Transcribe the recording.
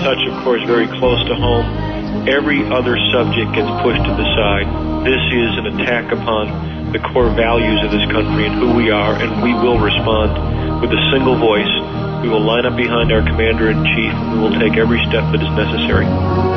touch, of course, very close to home. Every other subject gets pushed to the side. This is an attack upon the core values of this country and who we are, and we will respond with a single voice. We will line up behind our commander-in-chief, and we will take every step that is necessary.